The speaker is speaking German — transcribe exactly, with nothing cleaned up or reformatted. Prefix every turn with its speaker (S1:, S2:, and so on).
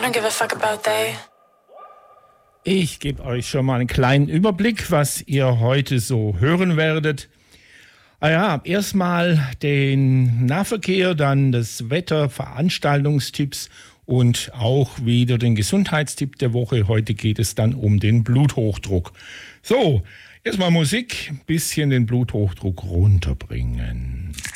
S1: don't give a fuck about they.
S2: Ich gebe euch schon mal einen kleinen Überblick, was ihr heute so hören werdet. Ah ja, erstmal den Nahverkehr, dann das Wetter, Veranstaltungstipps und auch wieder den Gesundheitstipp der Woche. Heute geht es dann um den Bluthochdruck. So, erstmal Musik, ein bisschen den Bluthochdruck runterbringen.